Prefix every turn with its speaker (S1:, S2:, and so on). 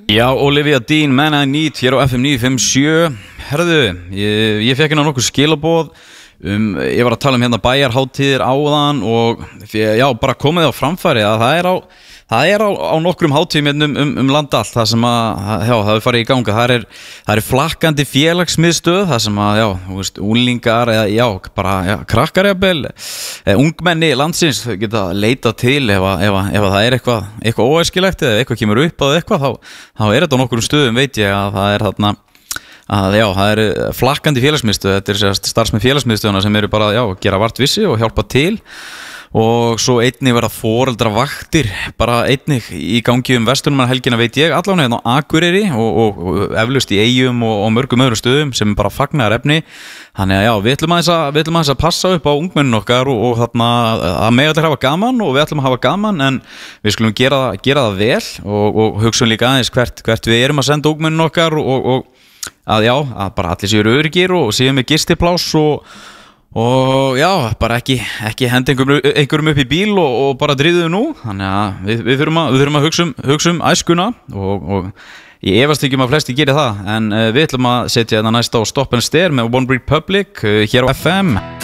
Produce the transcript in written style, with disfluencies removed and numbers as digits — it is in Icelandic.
S1: Já, Olivia Dean, Man I Need, hér á FM 957. Herðu, ég fekk hérna nokkuð skilaboð ég var að tala hérna bæjarhátíðir áðan og já, bara komið á framfæri að það er á nokkrum hátíðum land allt það sem að, já, það er farið í ganga. Það er flakkandi félagsmiðstöð, það sem að, já, þú veist, úlingar eða, já, bara, já, krakkar jafnvel, ungmenni landsins geta leitað til ef það er eitthvað óæskilegt eða eitthvað kemur upp á eitthvað, þá er þetta á nokkrum stöðum, veit ég að það er þarna já, það er flakkandi félagsmiðstöð. Þetta er starfsmenn félagsmiðstöðuna sem eru bara, já, gera vartvissi og hjálpa til. Og svo einnig verða foreldravaktir bara einnig í gangi verslunarmannahelgina, veit ég, allan hérna á Akureyri og eflaust í Eyjum og mörgum öðrum stöðum sem bara fagnar efni. Þannig að já, við ætlum aðeins að passa upp á ungmennun okkar og þarna að mega allir hafa gaman og við ætlum að hafa gaman, en við skulum gera það vel og hugsun líka aðeins hvert við erum að senda ungmennun okkar og að já, að bara allir séu öruggir og séu með gistipláss og já, bara ekki henda einhverjum upp í bíl og bara dríðuðu nú. Þannig að við þurfum að hugsa æskuna og ég efast ekki að flesti geri það, en við ætlum að setja þetta næst á Stop and Stare með One Republic hér á FM.